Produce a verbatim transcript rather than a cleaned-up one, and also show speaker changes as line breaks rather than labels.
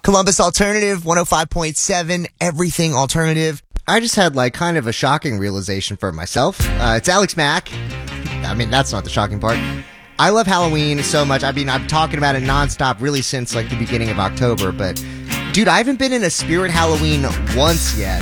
Columbus Alternative, one oh five point seven, everything alternative.
I just had like kind of a shocking realization for myself. Uh, it's Alex Mack. I mean, that's not the shocking part. I love Halloween so much. I mean, I'm talking about it nonstop really since like the beginning of October, but dude, I haven't been in a spirit Halloween once yet.